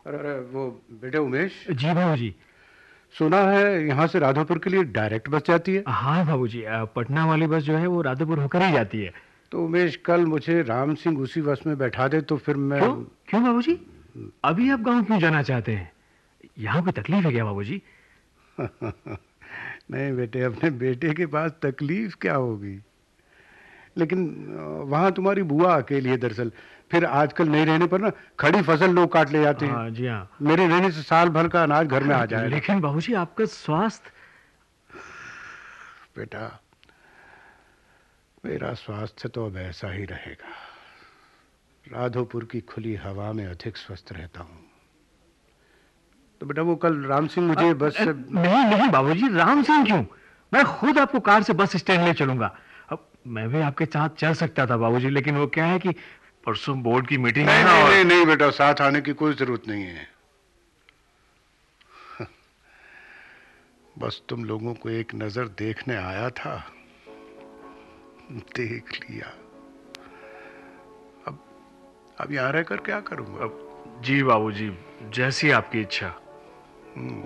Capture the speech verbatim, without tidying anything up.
अरे अरे, वो बेटे उमेश, जी बाबूजी। सुना है यहाँ से राधोपुर के लिए डायरेक्ट बस जाती है। हाँ बाबूजी, अ, पटना वाली बस जो है वो राधोपुर होकर ही जाती है। तो उमेश, कल मुझे राम सिंह उसी बस में बैठा दे तो फिर मैं। क्यों? क्यों बाबूजी? अभी आप गांव क्यों जाना चाहते हैं? यहाँ कोई तकलीफ है क्या बाबूजी? नहीं बेटे, अपने बेटे के पास तकलीफ क्या होगी। लेकिन अ, वहाँ तुम्हारी बुआ अकेली है दरअसल। फिर आजकल नहीं रहने पर ना खड़ी फसल लोग काट ले जाते हैं। हाँ जी हाँ। मेरे रहने से साल भर का अनाज घर में आ जाएगा। लेकिन बाबूजी आपका स्वास्थ्य। बेटा, मेरा स्वास्थ्य तो अब ऐसा ही रहेगा। राधोपुर की खुली हवा में अधिक स्वस्थ रहता हूँ। तो बेटा, वो कल राम सिंह अ, मुझे बस अ, से। नहीं नहीं बाबूजी, राम सिंह क्यों? मैं खुद आपको कार से बस स्टैंड ले चलूंगा। अब मैं भी आपके साथ चल सकता था बाबूजी, लेकिन वो क्या है कि परसों बोर्ड की मीटिंग है नहीं ना। नहीं और नहीं नहीं बेटा, साथ आने की कोई जरूरत नहीं है। बस तुम लोगों को एक नजर देखने आया था, देख लिया। अब अब यहाँ रहकर क्या करूंगा। अब जी बाबूजी, जैसी आपकी इच्छा। हम्म